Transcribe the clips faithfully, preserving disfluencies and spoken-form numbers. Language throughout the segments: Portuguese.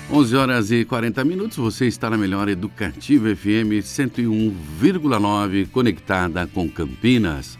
onze horas e quarenta minutos, você está na melhor Educativa F M cento e um vírgula nove, conectada com Campinas.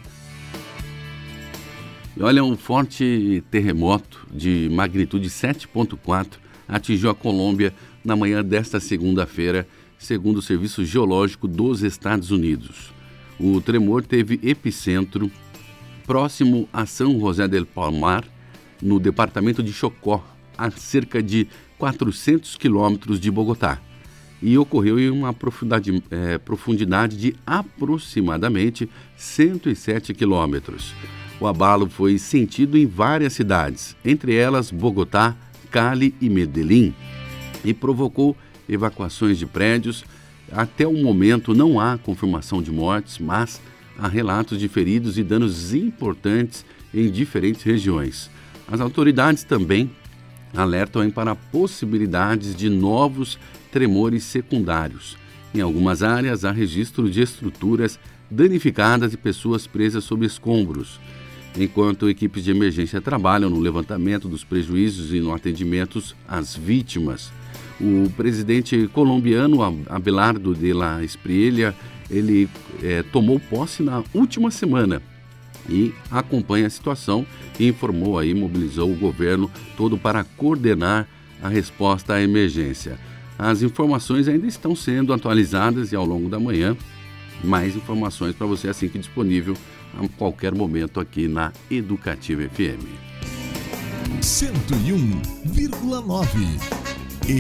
E olha, um forte terremoto de magnitude sete ponto quatro atingiu a Colômbia na manhã desta segunda-feira, segundo o Serviço Geológico dos Estados Unidos. O tremor teve epicentro próximo a São José del Palmar, no departamento de Chocó, a cerca de quatrocentos quilômetros de Bogotá, e ocorreu em uma profundidade, é, profundidade de aproximadamente cento e sete quilômetros. O abalo foi sentido em várias cidades, entre elas Bogotá, Cali e Medellín, e provocou evacuações de prédios. Até o momento não há confirmação de mortes, mas há relatos de feridos e danos importantes em diferentes regiões. As autoridades também alertam para possibilidades de novos tremores secundários. Em algumas áreas há registro de estruturas danificadas e pessoas presas sob escombros, enquanto equipes de emergência trabalham no levantamento dos prejuízos e no atendimento às vítimas. O presidente colombiano Abelardo de la Espriella, ele é, tomou posse na última semana e acompanha a situação e informou aí, mobilizou o governo todo para coordenar a resposta à emergência. As informações ainda estão sendo atualizadas e ao longo da manhã, mais informações para você assim que disponível a qualquer momento aqui na Educativa F M. cento e um vírgula nove